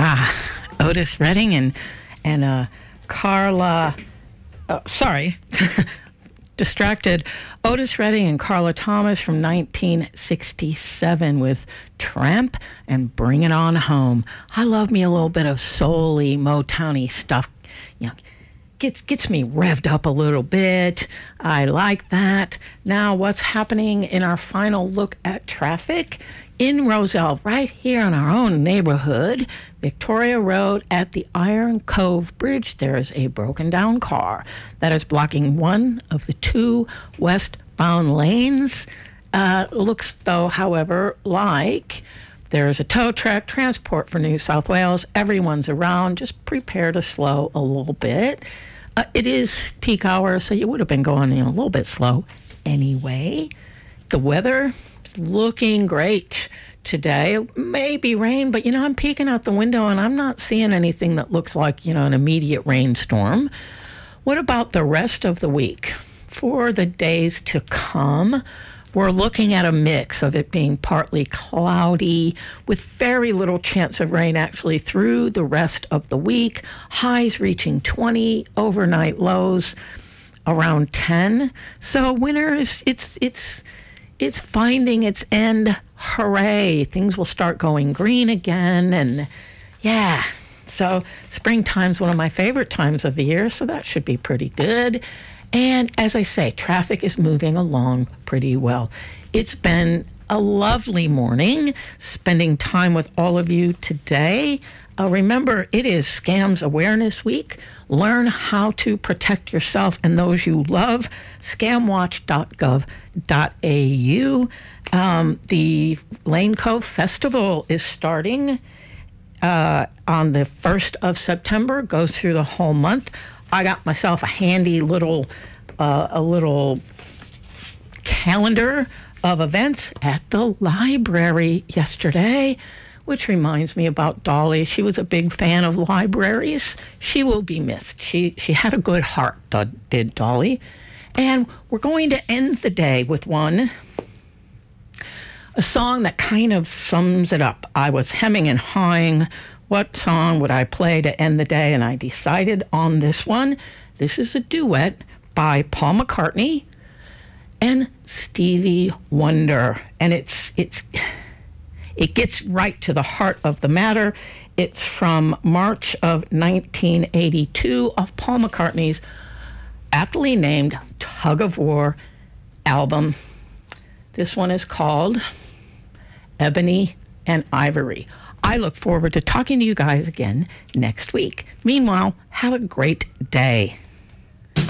Otis Redding and Carla. Sorry, distracted. Otis Redding and Carla Thomas from 1967 with Tramp and Bring It On Home. I love me a little bit of soul-y, Motowny stuff. You know, gets me revved up a little bit. I like that. Now, what's happening in our final look at traffic? In Roselle, right here in our own neighborhood, Victoria Road at the Iron Cove Bridge, there is a broken down car that is blocking one of the two westbound lanes. Looks, though, however, like there is a tow truck transport for New South Wales. Everyone's around. Just prepare to slow a little bit. It is peak hour, so you would have been going a little bit slow anyway. The weather is looking great today. Maybe rain, but, I'm peeking out the window and I'm not seeing anything that looks like, an immediate rainstorm. What about the rest of the week? For the days to come, we're looking at a mix of it being partly cloudy with very little chance of rain actually through the rest of the week. Highs reaching 20, overnight lows around 10. So winter is it's finding its end. Hooray. Things will start going green again. And yeah, so springtime's one of my favorite times of the year, so that should be pretty good. And as I say, traffic is moving along pretty well. It's been a lovely morning spending time with all of you today. Remember, it is Scams Awareness Week. Learn how to protect yourself and those you love. Scamwatch.gov.au. The Lane Cove Festival is starting on the 1st of September, goes through the whole month. I got myself a handy little calendar of events at the library yesterday, which reminds me about Dolly. She was a big fan of libraries. She will be missed. She had a good heart, did Dolly. And we're going to end the day with a song that kind of sums it up. I was hemming and hawing. What song would I play to end the day? And I decided on this one. This is a duet by Paul McCartney and Stevie Wonder. And it gets right to the heart of the matter. It's from March of 1982 of Paul McCartney's aptly named Tug of War album. This one is called Ebony and Ivory. I look forward to talking to you guys again next week. Meanwhile, have a great day.